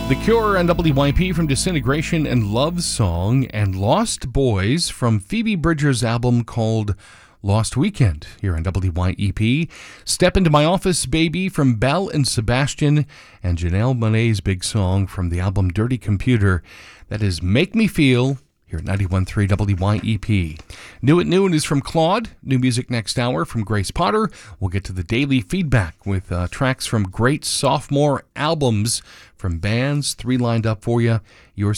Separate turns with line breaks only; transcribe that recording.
The Cure and WYP from Disintegration and Love Song, and Lost Boys from Phoebe Bridgers' album called Lost Weekend here on WYEP. Step Into My Office, Baby from Belle and Sebastian, and Janelle Monáe's big song from the album Dirty Computer. That is Make Me Feel here at 91.3 WYEP. New at Noon is from Claude. New music next hour from Grace Potter. We'll get to the daily feedback with tracks from great sophomore albums from bands. 3 lined up for you. Your